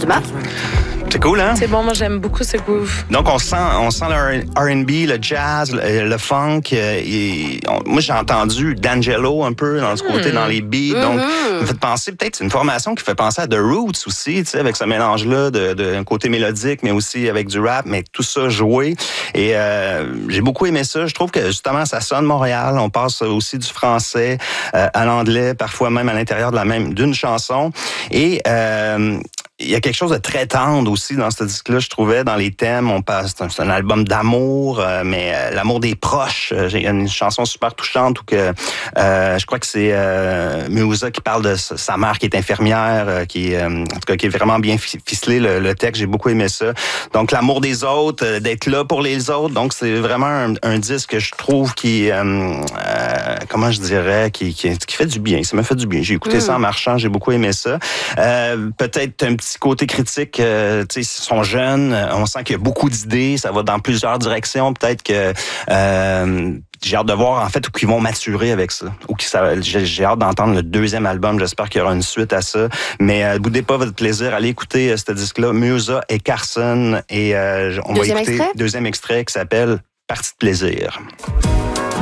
justement. C'est cool, hein? C'est bon, moi j'aime beaucoup ce groove. Donc on sent le R&B, le jazz, le funk. Moi j'ai entendu D'Angelo un peu dans ce côté, dans les beats. Donc ça me fait penser peut-être c'est une formation qui fait penser à The Roots aussi, tu sais, avec ce mélange-là d'un côté mélodique, mais aussi avec du rap, mais tout ça joué. Et j'ai beaucoup aimé ça. Je trouve que justement ça sonne Montréal. On passe aussi du français à l'anglais, parfois même à l'intérieur d'une chanson. Et il y a quelque chose de très tendre aussi dans ce disque-là, je trouvais, dans les thèmes. C'est un album d'amour, mais l'amour des proches. Il y a une chanson super touchante où que je crois que c'est Musa qui parle de sa mère qui est infirmière, en tout cas qui est vraiment bien ficelé le texte. J'ai beaucoup aimé ça. Donc l'amour des autres, d'être là pour les autres. Donc c'est vraiment un disque que je trouve qui comment je dirais, qui fait du bien. Ça me fait du bien. J'ai écouté ça en marchant, j'ai beaucoup aimé ça. Peut-être un petit côté critique, tu sais, ils sont jeunes, on sent qu'il y a beaucoup d'idées, ça va dans plusieurs directions, peut-être que j'ai hâte de voir en fait où ils vont maturer avec ça. J'ai hâte d'entendre le deuxième album, j'espère qu'il y aura une suite à ça. Mais boudez pas votre plaisir, allez écouter ce disque-là, Musa et Carson, et on va écouter deuxième extrait qui s'appelle Partie de plaisir.